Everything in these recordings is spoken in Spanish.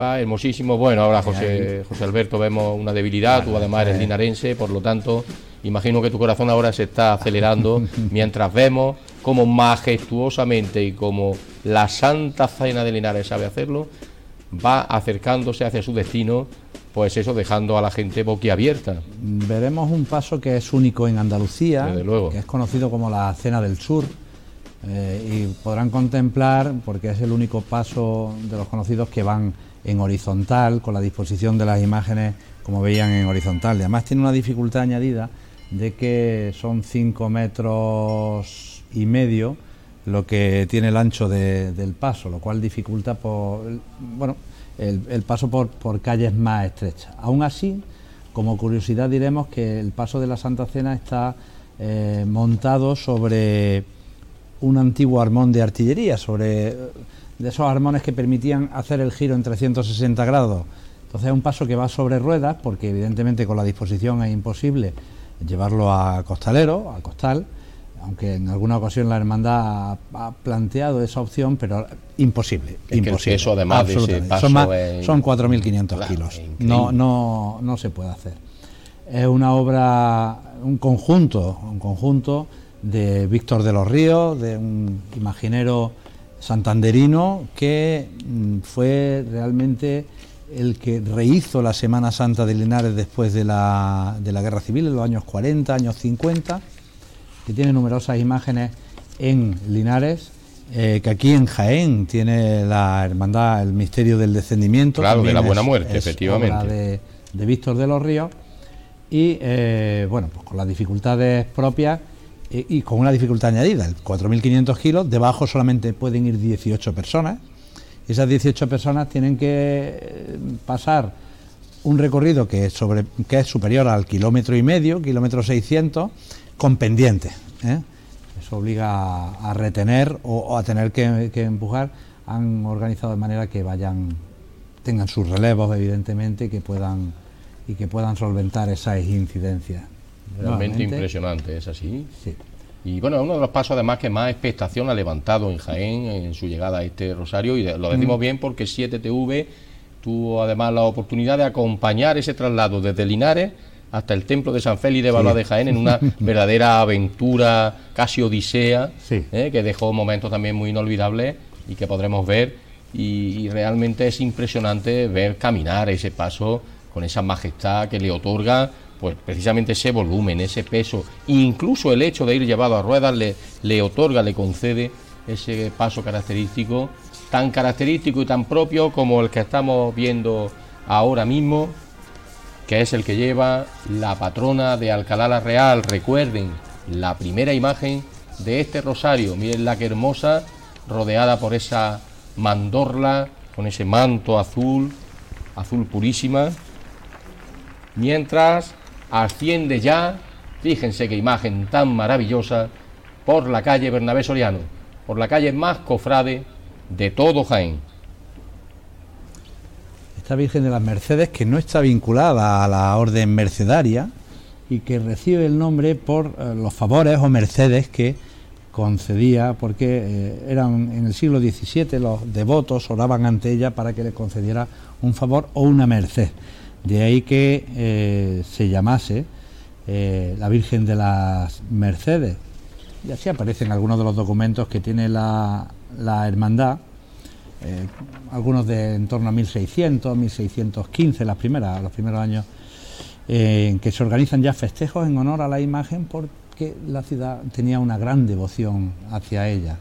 Hermosísimo. Bueno, ahora José Alberto, vemos una debilidad. Tú además eres linarense, por lo tanto imagino que tu corazón ahora se está acelerando mientras vemos cómo majestuosamente y como la Santa Cena de Linares sabe hacerlo, va acercándose hacia su destino, pues eso, dejando a la gente boquiabierta. Veremos un paso que es único en Andalucía, desde luego, que es conocido como la Cena del Sur, y podrán contemplar, porque es el único paso de los conocidos que van en horizontal, con la disposición de las imágenes como veían en horizontal. Y además tiene una dificultad añadida de que son 5,5 metros lo que tiene el ancho del paso, lo cual dificulta el paso por calles más estrechas. Aún así, como curiosidad diremos que el paso de la Santa Cena está montado sobre un antiguo armón de artillería, de esos armones que permitían hacer el giro en 360 grados. Entonces es un paso que va sobre ruedas, porque evidentemente con la disposición es imposible llevarlo a costal, aunque en alguna ocasión la hermandad ha planteado esa opción, pero imposible. Imposible. Eso además de ese paso son 4.500 kilos. No se puede hacer. Es una obra, un conjunto de Víctor de los Ríos, de un imaginero santanderino que fue realmente el que rehizo la Semana Santa de Linares después de la Guerra Civil, en los años 40, años 50, que tiene numerosas imágenes en Linares, que aquí en Jaén tiene la hermandad, el misterio del descendimiento. Claro, de la Buena Muerte, efectivamente. Obra de Víctor de los Ríos, y pues con las dificultades propias, y con una dificultad añadida, 4.500 kilos, debajo solamente pueden ir 18 personas, y esas 18 personas tienen que pasar un recorrido que es superior al 1,5 kilómetro 600, con pendientes, Eso obliga a retener o a tener que empujar. Han organizado de manera que tengan sus relevos, evidentemente, y que puedan solventar esas incidencias. Realmente impresionante, ¿es así? Sí. Y bueno, uno de los pasos además que más expectación ha levantado en Jaén en su llegada a este rosario, y lo decimos bien porque 7TV tuvo además la oportunidad de acompañar ese traslado desde Linares hasta el templo de San Félix de Valois de Jaén, en una verdadera aventura, casi odisea, que dejó momentos también muy inolvidables y que podremos ver, y realmente es impresionante ver caminar ese paso con esa majestad que le otorga pues precisamente ese volumen, ese peso. Incluso el hecho de ir llevado a ruedas le otorga, le concede ese paso característico, tan característico y tan propio como el que estamos viendo ahora mismo, que es el que lleva la patrona de Alcalá la Real. Recuerden, la primera imagen de este rosario, miren la que hermosa, rodeada por esa mandorla, con ese manto azul purísima, mientras asciende ya, fíjense qué imagen tan maravillosa, por la calle Bernabé Soriano, por la calle más cofrade de todo Jaén. Esta Virgen de las Mercedes, que no está vinculada a la orden mercedaria y que recibe el nombre por los favores o mercedes que concedía, porque eran en el siglo XVII los devotos oraban ante ella para que les concediera un favor o una merced. De ahí que se llamase la Virgen de las Mercedes, y así aparece en algunos de los documentos que tiene la hermandad, algunos de en torno a 1600, 1615, los primeros años en que se organizan ya festejos en honor a la imagen, porque la ciudad tenía una gran devoción hacia ella.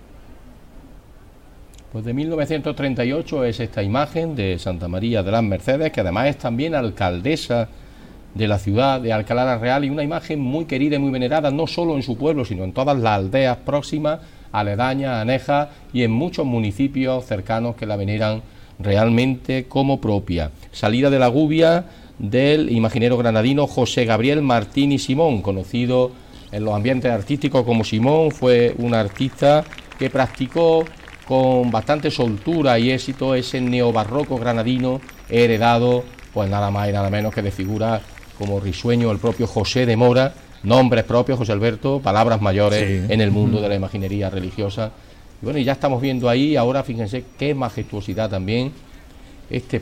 Pues de 1938 es esta imagen de Santa María de las Mercedes, que además es también alcaldesa de la ciudad de Alcalá la Real, y una imagen muy querida y muy venerada, no solo en su pueblo, sino en todas las aldeas próximas, aledañas, anejas, y en muchos municipios cercanos que la veneran realmente como propia. Salida de la gubia del imaginero granadino José Gabriel Martín y Simón, conocido en los ambientes artísticos como Simón. Fue un artista que practicó con bastante soltura y éxito ese neobarroco granadino, heredado pues nada más y nada menos que de figuras como Risueño, el propio José de Mora, nombres propios, José Alberto, palabras mayores en el mundo de la imaginería religiosa. Y bueno, y ya estamos viendo ahí ahora, fíjense qué majestuosidad también, este